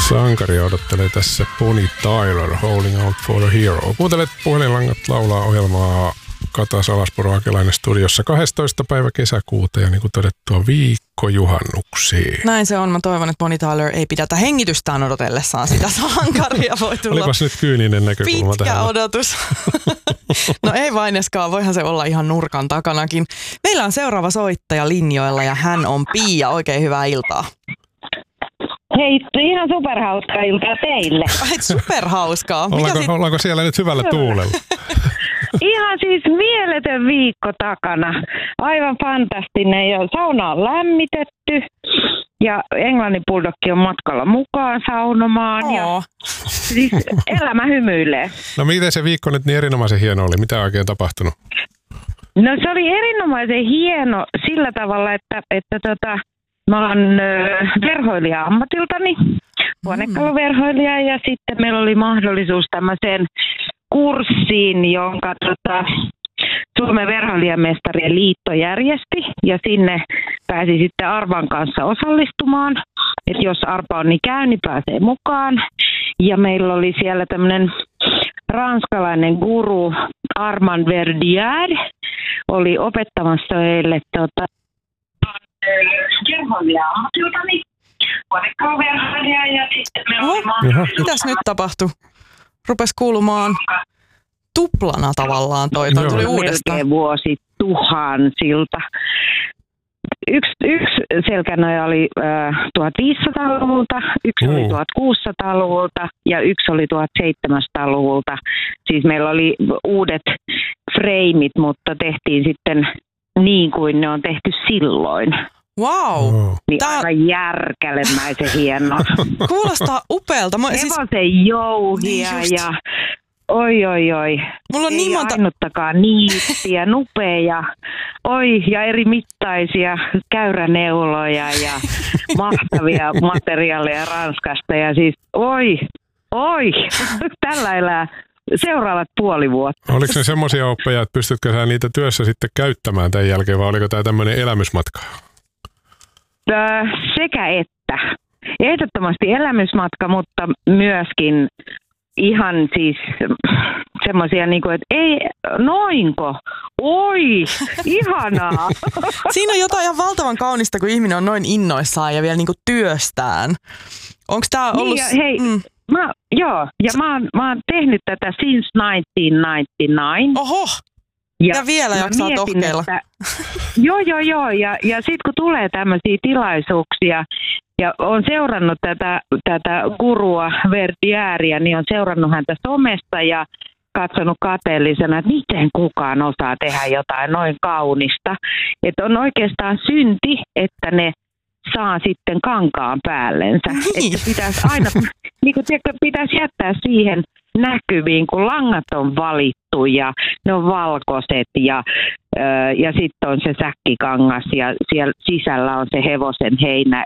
Sankari odottelee tässä Bonnie Tyler, Holding Out for a Hero. Kuuntelet Puhelinlangat laulaa ohjelmaa Kata Salaspuro Akelainen studiossa 12. päivä kesäkuuta ja niin kuin todettua viikko juhannuksiin. Näin se on. Mä toivon, että Bonnie Tyler ei pidätä hengitystään odotellessaan sitä sankaria. Voi tulla olipas nyt kyyninen näkökulma pitkä tähän. odotus. No ei vaineskaan, voihan se olla ihan nurkan takanakin. Meillä on seuraava soittaja linjoilla ja hän on Pia. Oikein hyvää iltaa. Hei, ihan superhauskaa iltaa teille. Ai, superhauskaa. Ollaanko siellä nyt hyvällä tuulella? Ihan siis mieletön viikko takana. Aivan fantastinen. Ja sauna on lämmitetty. Ja Englannin bulldogki on matkalla mukaan saunomaan. Ja siis elämä hymyilee. No miten se viikko nyt niin erinomaisen hieno oli? Mitä oikein tapahtunut? No se oli erinomaisen hieno sillä tavalla, että mä oon verhoilija ammatiltani, huonekaluverhoilija, ja sitten meillä oli mahdollisuus tämmöiseen kurssiin, jonka Suomen verhoilijamestarien liitto järjesti, ja sinne pääsi sitten Arvan kanssa osallistumaan. Että jos Arpa on niin käy, niin pääsee mukaan. Ja meillä oli siellä tämmöinen ranskalainen guru Armand Verdier, oli opettamassa meille verhoilija ammatiltani, huonekaluverhoilija, ja sitten meillä oli mahdollisuus. Mitäs nyt tapahtui? Rupes kuulumaan tuplana tavallaan toi tuli uudestaan. Melkein vuosi tuhansilta. Yksi selkänoja oli 1500-luvulta, yksi oli 1600-luvulta ja yksi oli 1700-luvulta. Siis meillä oli uudet freimit, mutta tehtiin sitten niin kuin ne on tehty silloin. Wow. Niin aivan järkälemäisen hieno. Kuulostaa upealta. Hevosen jouhia ja oi. Mulla on ei niin monta ainuttakaan niittiä, nupeja, ja eri mittaisia käyräneuloja ja mahtavia materiaaleja Ranskasta. Ja siis tällä elää seuraavat puoli vuotta. Oliko ne semmoisia oppeja, että pystytkö sä niitä työssä sitten käyttämään tämän jälkeen, vai oliko tämä tämmöinen elämysmatka? Sekä että. Ehdottomasti elämysmatka, mutta myöskin ihan siis semmoisia, niin kuin, että ei, noinko? Oi, ihanaa. Siinä on jotain ihan valtavan kaunista, kun ihminen on noin innoissaan ja vielä niin kuin työstään. Onko tämä ollut... Niin, hei, mä oon tehnyt tätä since 1999. Oho! Ja vielä jaksaa tohkeilla. Joo. Ja sitten kun tulee tämmöisiä tilaisuuksia, ja olen seurannut tätä gurua Verdieria, niin on seurannut häntä somesta ja katsonut kateellisena, että miten kukaan osaa tehdä jotain noin kaunista. Että on oikeastaan synti, että ne saa sitten kankaan päällensä. Niin. Että pitäisi aina, niin kuin tiedätkö, pitäisi jättää siihen näkyviin, kun langat on valittu ja ne on valkoiset ja sitten on se säkkikangas ja siellä sisällä on se hevosen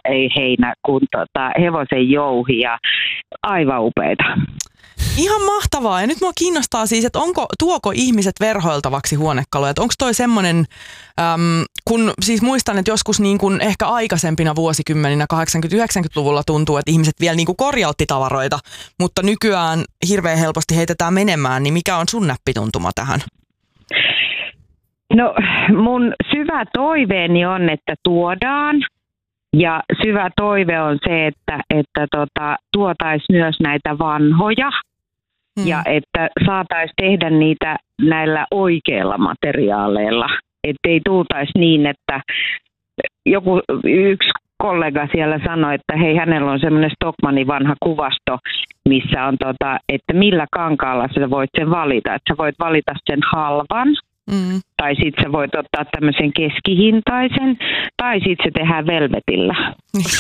hevosen jouhi ja aivan upeita. Ihan mahtavaa. Ja nyt mua kiinnostaa siis, että tuoko ihmiset verhoiltavaksi huonekaluja? Onko toi semmoinen, kun siis muistan, että joskus niin kuin ehkä aikaisempina vuosikymmeninä 80-90-luvulla tuntuu, että ihmiset vielä niin kuin korjautti tavaroita, mutta nykyään hirveän helposti heitetään menemään, niin mikä on sun näppituntuma tähän? No mun syvä toiveeni on, että tuodaan. Ja syvä toive on se, että tuotaisiin myös näitä vanhoja ja että saataisiin tehdä niitä näillä oikeilla materiaaleilla. Että ei tultaisi niin, että yksi kollega siellä sanoi, että hei, hänellä on semmoinen Stockmannin vanha kuvasto, missä on, että millä kankaalla sä voit sen valita. Että sä voit valita sen halvan. Tai sitten sä voit ottaa tämmöisen keskihintaisen, tai sitten se tehdään velvetillä.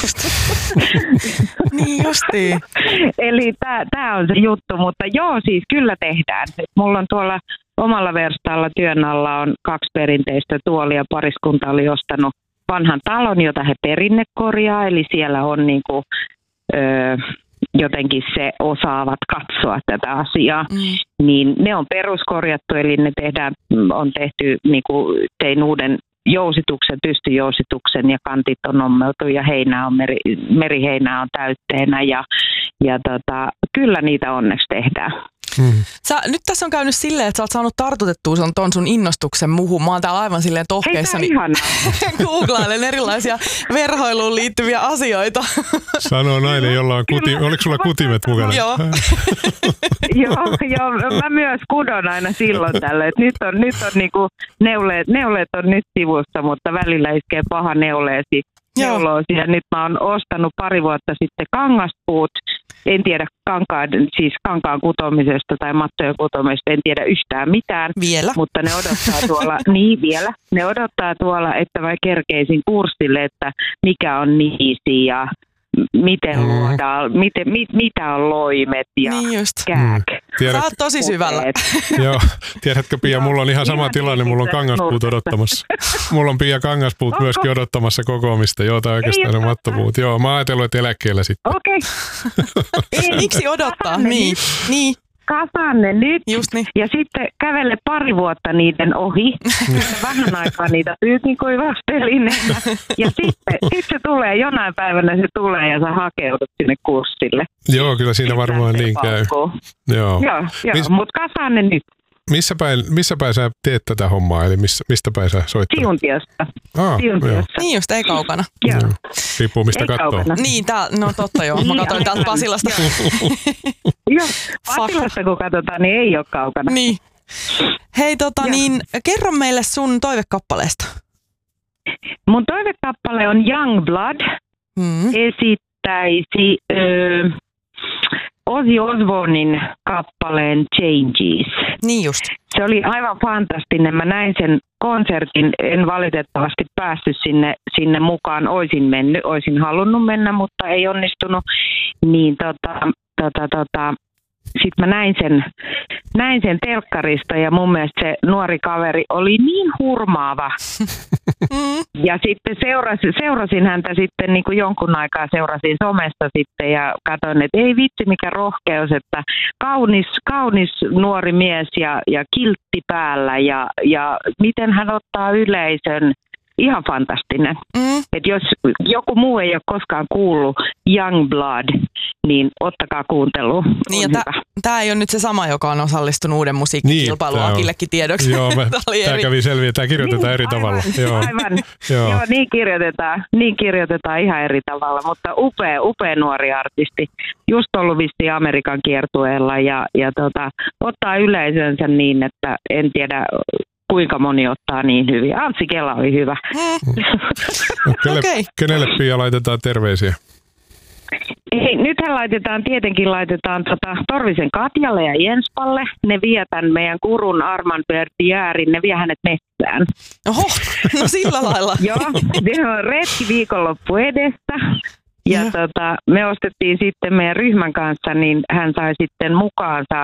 Niin justiin. Eli tää on se juttu, mutta joo, siis kyllä tehdään. Mulla on tuolla omalla verstaalla työn alla on 2 perinteistä tuolia. Pariskunta oli ostanut vanhan talon, jota he perinnekorjaa, eli siellä on niinku... jotenkin se osaavat katsoa tätä asiaa, niin ne on peruskorjattu, eli ne on tehty, niin kuin tein uuden jousituksen, pystyjousituksen ja kantit on ommeltu ja heinää on meriheinää on täytteenä Ja kyllä niitä onneksi tehdään. Nyt tässä on käynyt silleen, että sä oot saanut tartutettua ton sun innostuksen muuhun. Mä oon täällä aivan silleen tohkeissani. Googlailen erilaisia verhoiluun liittyviä asioita. Sanoo nainen, jolla on oliko sulla kutimet mukana? Joo. Joo, mä myös kudon aina silloin tällöin. Nyt on niinku neuleet on nyt sivussa, mutta välillä iskee paha neuloosi. Ja nyt mä oon ostanut pari vuotta sitten kangaspuut. En tiedä kankaan kutomisesta tai mattojen kutomisesta, en tiedä yhtään mitään. Vielä. Mutta ne odottaa tuolla, vielä. Ne odottaa tuolla, että mä kerkeisin kurssille, että mikä on niisi ja miten luodaan, mitä on loimet ja kääk. Sä oot tosi syvällä. Joo, tiedätkö Pia, mulla on ihan sama tilanne, mulla on kangaspuut odottamassa. Mulla on Pia kangaspuut myöskin odottamassa kokoamista, tai oikeastaan ne mattopuut. Joo, mä oon ajatellut, että eläkkeellä sitten. Okei. Miksi odottaa? Niin. Kasaan ne nyt Just niin. Ja sitten kävele pari vuotta niiden ohi. Vähän aikaa niitä pyykinkuivastelin. Ja sitten se tulee, jonain päivänä se tulee ja sä hakeudut sinne kurssille. Joo, kyllä siinä varmaan niin käy. Joo, mutta kasaan ne nyt. Missä päin sä teet tätä hommaa, eli mistä päin sä soittaa? Siuntiosta. Niin just, ei kaukana. Joo. Riippuu mistä katsoo. Niin, no totta joo, mä katsoin täältä Pasilasta. Joo, Pasilasta kun katsotaan, niin ei ole kaukana. Niin. Hei, niin kerro meille sun toivekappaleesta. Mun toivekappale on Youngblood. Esittäisi Ozzy Osbournen kappaleen Changes. Niin just. Se oli aivan fantastinen. Mä näin sen konsertin. En valitettavasti päässyt sinne mukaan. Oisin halunnut mennä, mutta ei onnistunut. Niin sitten mä näin sen telkkarista ja mun mielestä se nuori kaveri oli niin hurmaava. Ja sitten seurasin häntä sitten niin kuin jonkun aikaa seurasin somesta sitten ja katsoin, että ei vitsi mikä rohkeus, että kaunis nuori mies ja kiltti päällä ja miten hän ottaa yleisön. Ihan fantastinen. Et jos joku muu ei ole koskaan kuullut Youngblood, niin ottakaa kuunteluun. Niin, tämä ei ole nyt se sama, joka on osallistunut uuden musiikkikilpailuun Akillekin tiedoksi. Joo, tämä kävi selviä. Tämä kirjoitetaan eri tavalla. Aivan. Joo, niin kirjoitetaan ihan eri tavalla, mutta upea nuori artisti. Just ollut vissiin Amerikan kiertueella ja ottaa yleisönsä niin, että en tiedä kuinka moni ottaa niin hyvin. Anssi Kela oli hyvä. Kenelle Pia laitetaan terveisiä? Nythän laitetaan Torvisen Katjalle ja Jenspalle. Ne vie tämän meidän kurun Armand Bertierin, ne vie hänet metsään. Oho, no sillä lailla. Joo, se on retki viikonloppu edestä. Ja me ostettiin sitten meidän ryhmän kanssa, niin hän sai sitten mukaansa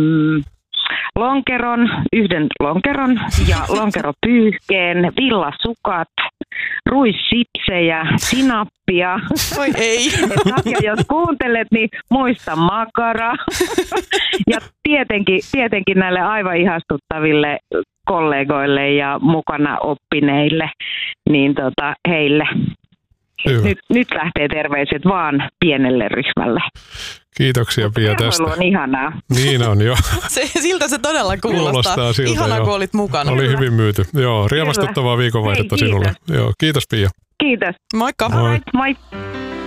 yhden lonkeron ja lonkeropyyhkeen, villasukat, ruissipsejä, sinappia. Oi ei. Katja, jos kuuntelet, niin muista makara. Ja tietenkin näille aivan ihastuttaville kollegoille ja mukana oppineille, niin heille. Nyt lähtee terveiset vaan pienelle ryhmälle. Kiitoksia Pia tästä. On ihanaa. Niin on jo. Siltä se todella kuulostaa. Siltä, ihanaa, kun olit mukana. Oli hyvin myyty. Joo, riemastuttavaa viikonvaihdetta sinulle. Joo, kiitos Pia. Kiitos. Moikka. Moi.